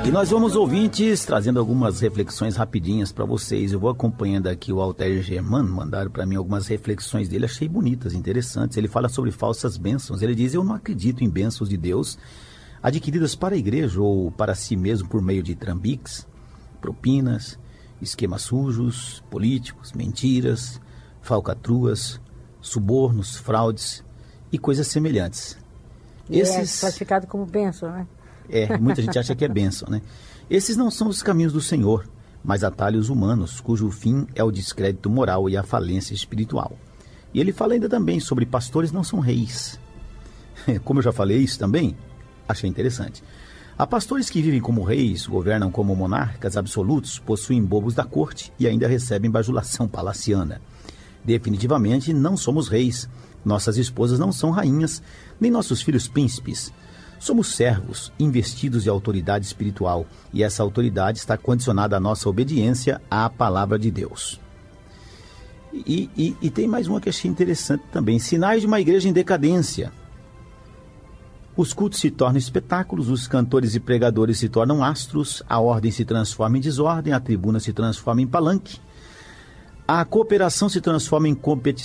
E nós vamos, ouvintes, trazendo algumas reflexões rapidinhas para vocês. Eu vou acompanhando aqui o Walter Germano, mandaram para mim algumas reflexões dele, achei bonitas, interessantes. Ele fala sobre falsas bênçãos. Ele diz: eu não acredito em bênçãos de Deus adquiridas para a igreja ou para si mesmo por meio de trambiques, propinas, esquemas sujos, políticos, mentiras, falcatruas, subornos, fraudes e coisas semelhantes. Esses... É classificado como bênção, né? Muita gente acha que é bênção, né? Esses não são os caminhos do Senhor, mas atalhos humanos, cujo fim é o descrédito moral e a falência espiritual. E ele fala ainda também sobre pastores não são reis. Como eu já falei isso também, achei interessante. Há pastores que vivem como reis, governam como monarcas absolutos, possuem bobos da corte e ainda recebem bajulação palaciana. Definitivamente não somos reis, nossas esposas não são rainhas, nem nossos filhos príncipes. Somos servos, investidos de autoridade espiritual, e essa autoridade está condicionada à nossa obediência à palavra de Deus. E tem mais uma que achei interessante também: sinais de uma igreja em decadência. Os cultos se tornam espetáculos, os cantores e pregadores se tornam astros, a ordem se transforma em desordem, a tribuna se transforma em palanque, a cooperação se transforma em